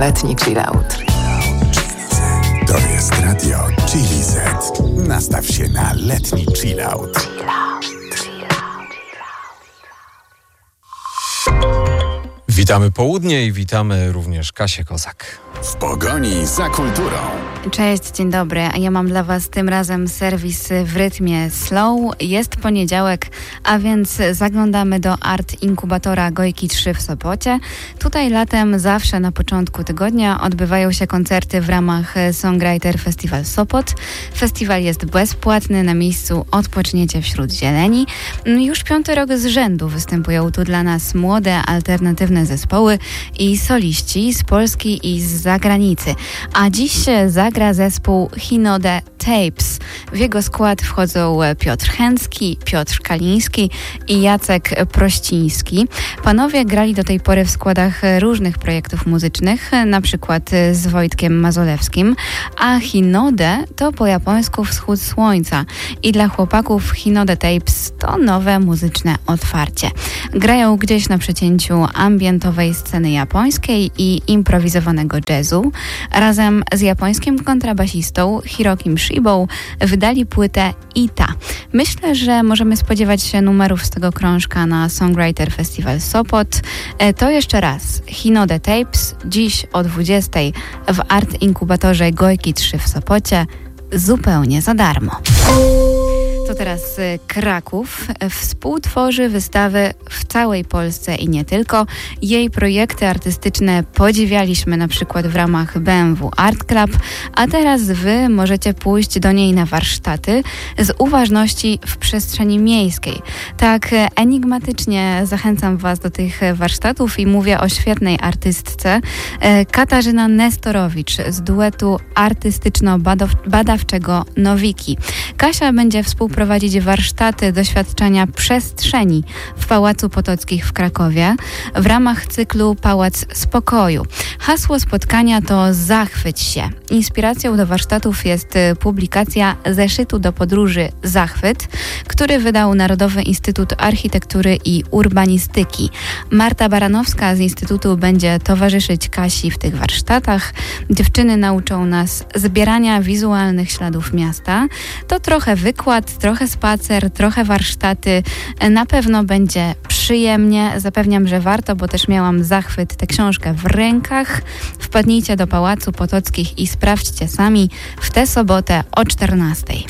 Letni chillout. To jest radio Chili Z. Nastaw się na letni chillout. Witamy południe i witamy również Kasię Kozak. W pogoni za kulturą. Cześć, dzień dobry. A ja mam dla Was tym razem serwis w rytmie slow. Jest poniedziałek, a więc zaglądamy do Art Inkubatora Gojki 3 w Sopocie. Tutaj latem zawsze na początku tygodnia odbywają się koncerty w ramach Songwriter Festival Sopot. Festiwal jest bezpłatny, na miejscu odpoczniecie wśród zieleni. Już 5. rok z rzędu występują tu dla nas młode, alternatywne zespoły i soliści z Polski i z zagranicy. A dziś zagra zespół Hinode Tapes. W jego skład wchodzą Piotr Chęcki, Piotr Kaliński i Jacek Prościński. Panowie grali do tej pory w składach różnych projektów muzycznych, na przykład z Wojtkiem Mazolewskim, a Hinode to po japońsku wschód słońca i dla chłopaków Hinode Tapes to nowe muzyczne otwarcie. Grają gdzieś na przecięciu ambientowej sceny japońskiej i improwizowanego jazzu. Razem z japońskim kontrabasistą Hirokim Shibą wydali płytę Ita. Myślę, że możemy spodziewać się numerów z tego krążka na Songwriter Festival Sopot. To jeszcze raz Hinode Tapes, dziś o 20:00 w Art Inkubatorze Gojki 3 w Sopocie, zupełnie za darmo. To teraz Kraków. Współtworzy wystawy w całej Polsce i nie tylko. Jej projekty artystyczne podziwialiśmy na przykład w ramach BMW Art Club, a teraz Wy możecie pójść do niej na warsztaty z uważności w przestrzeni miejskiej. Tak enigmatycznie zachęcam Was do tych warsztatów i mówię o świetnej artystce Katarzyna Nestorowicz z duetu artystyczno-badawczego Nowiki. Kasia będzie współprowadzić warsztaty doświadczenia przestrzeni w Pałacu Potockich w Krakowie w ramach cyklu Pałac Spokoju. Hasło spotkania to Zachwyć się. Inspiracją do warsztatów jest publikacja zeszytu do podróży Zachwyt, który wydał Narodowy Instytut Architektury i Urbanistyki. Marta Baranowska z Instytutu będzie towarzyszyć Kasi w tych warsztatach. Dziewczyny nauczą nas zbierania wizualnych śladów miasta. To trochę wykład, trochę spacer, trochę warsztaty. Na pewno będzie przyjemnie. Zapewniam, że warto, bo też miałam zachwyt tę książkę w rękach. Wpadnijcie do Pałacu Potockich i sprawdźcie sami w tę sobotę o 14:00.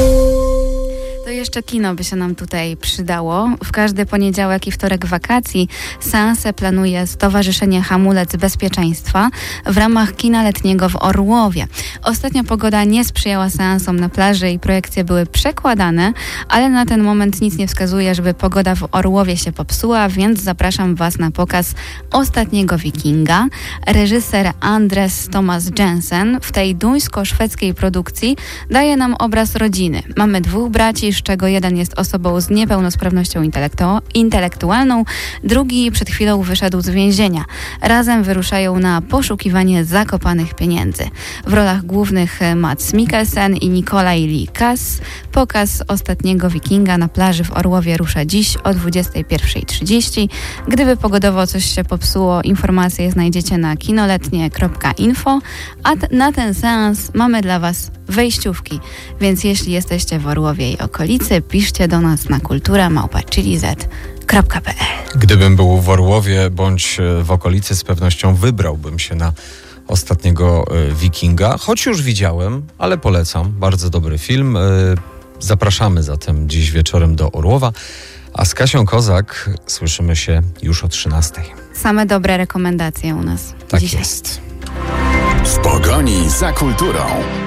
To jeszcze kino by się nam tutaj przydało. W każdy poniedziałek i wtorek wakacji seanse planuje Stowarzyszenie Hamulec Bezpieczeństwa w ramach kina letniego w Orłowie. Ostatnio pogoda nie sprzyjała seansom na plaży i projekcje były przekładane, ale na ten moment nic nie wskazuje, żeby pogoda w Orłowie się popsuła, więc zapraszam Was na pokaz Ostatniego Wikinga. Reżyser Andres Thomas Jensen w tej duńsko-szwedzkiej produkcji daje nam obraz rodziny. Mamy 2 braci, z czego jeden jest osobą z niepełnosprawnością intelektualną, drugi przed chwilą wyszedł z więzienia. Razem wyruszają na poszukiwanie zakopanych pieniędzy. W rolach głównych Mads Mikkelsen i Nikolaj Lee Kass. Pokaz Ostatniego Wikinga na plaży w Orłowie rusza dziś o 21:30. Gdyby pogodowo coś się popsuło, informacje znajdziecie na kinoletnie.info, a na ten seans mamy dla Was wejściówki, więc jeśli jesteście w Orłowie i okolicy, piszcie do nas na kultura@chiliz.pl. Gdybym był w Orłowie bądź w okolicy, z pewnością wybrałbym się na Ostatniego Wikinga, choć już widziałem, ale polecam. Bardzo dobry film. Zapraszamy zatem dziś wieczorem do Orłowa, a z Kasią Kozak słyszymy się już o 13:00. Same dobre rekomendacje u nas Tak dzisiaj. jest. W pogoni za kulturą.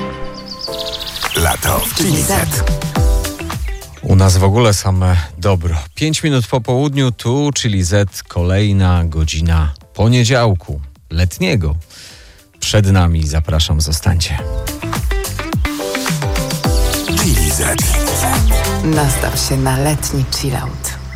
Lato w Chili Z. U nas w ogóle same dobro. 5 minut po południu, tu Chili Z, kolejna godzina poniedziałku letniego. Przed nami, zapraszam, zostańcie. Chili Z. Nastaw się na letni chillout.